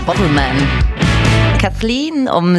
Bottleman. Kathleen um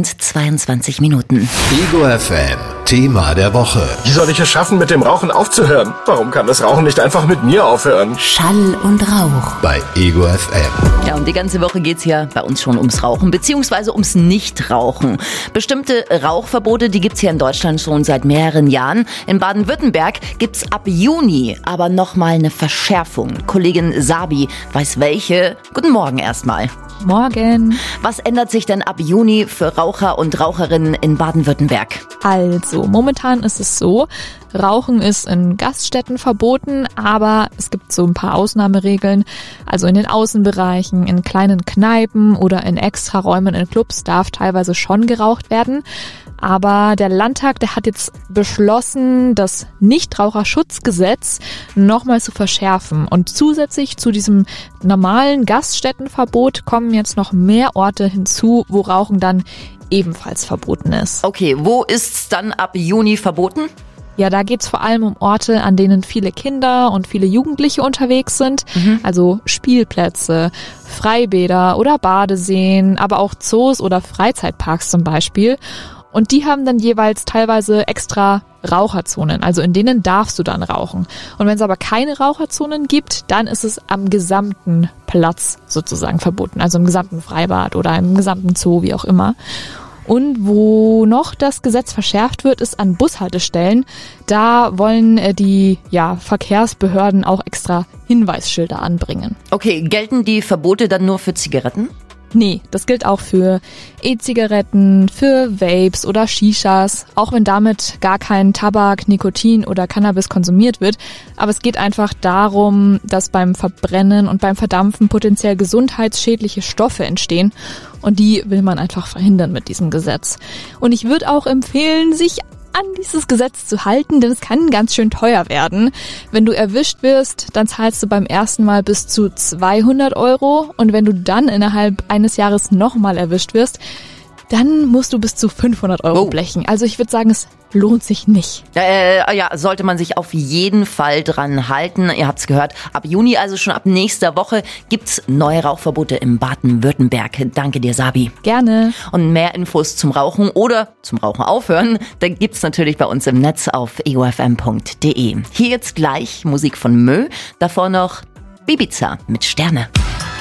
7:22 Minuten. Ego FM, Thema der Woche. Wie soll ich es schaffen, mit dem Rauchen aufzuhören? Warum kann das Rauchen nicht einfach mit mir aufhören? Schall und Rauch. Bei Ego FM. Ja, und die ganze Woche geht's ja bei uns schon ums Rauchen, beziehungsweise ums Nichtrauchen. Bestimmte Rauchverbote, die gibt's hier in Deutschland schon seit mehreren Jahren. In Baden-Württemberg gibt's ab Juni aber nochmal eine Verschärfung. Kollegin Sabi weiß welche. Guten Morgen erstmal. Morgen. Was ändert sich denn ab Juni für Raucher und Raucherinnen in Baden-Württemberg? Also, momentan ist es so, Rauchen ist in Gaststätten verboten, aber es gibt so ein paar Ausnahmeregeln. Also in den Außenbereichen, in kleinen Kneipen oder in Extraräumen in Clubs darf teilweise schon geraucht werden. Aber der Landtag, der hat jetzt beschlossen, das Nichtraucherschutzgesetz nochmal zu verschärfen. Und zusätzlich zu diesem normalen Gaststättenverbot kommen jetzt noch mehr Orte hinzu, wo Rauchen dann ebenfalls verboten ist. Okay, wo ist's dann ab Juni verboten? Ja, da geht's vor allem um Orte, an denen viele Kinder und viele Jugendliche unterwegs sind. Also Spielplätze, Freibäder oder Badeseen, aber auch Zoos oder Freizeitparks zum Beispiel. Und die haben dann jeweils teilweise extra Raucherzonen, also in denen darfst du dann rauchen. Und wenn es aber keine Raucherzonen gibt, dann ist es am gesamten Platz sozusagen verboten, also im gesamten Freibad oder im gesamten Zoo, wie auch immer. Und wo noch das Gesetz verschärft wird, ist an Bushaltestellen. Da wollen die Verkehrsbehörden auch extra Hinweisschilder anbringen. Okay, gelten die Verbote dann nur für Zigaretten? Nee, das gilt auch für E-Zigaretten, für Vapes oder Shishas, auch wenn damit gar kein Tabak, Nikotin oder Cannabis konsumiert wird. Aber es geht einfach darum, dass beim Verbrennen und beim Verdampfen potenziell gesundheitsschädliche Stoffe entstehen. Und die will man einfach verhindern mit diesem Gesetz. Und ich würde auch empfehlen, sich an dieses Gesetz zu halten, denn es kann ganz schön teuer werden. Wenn du erwischt wirst, dann zahlst du beim ersten Mal bis zu 200 €. Und wenn du dann innerhalb eines Jahres nochmal erwischt wirst, dann musst du bis zu 500 € blechen. Also ich würde sagen, es lohnt sich nicht. Sollte man sich auf jeden Fall dran halten. Ihr habt's gehört, ab Juni, also schon ab nächster Woche, gibt's neue Rauchverbote in Baden-Württemberg. Danke dir, Sabi. Gerne. Und mehr Infos zum Rauchen oder zum Rauchen aufhören, da gibt's natürlich bei uns im Netz auf egofm.de. Hier jetzt gleich Musik von Mö, davor noch Ibiza mit Sterne.